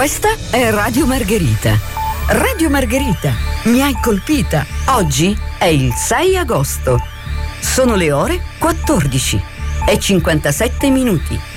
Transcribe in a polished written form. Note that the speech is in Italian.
Questa è Radio Margherita. Radio Margherita, mi hai colpita. Oggi è il 6 agosto. Sono le ore 14 e 57 minuti.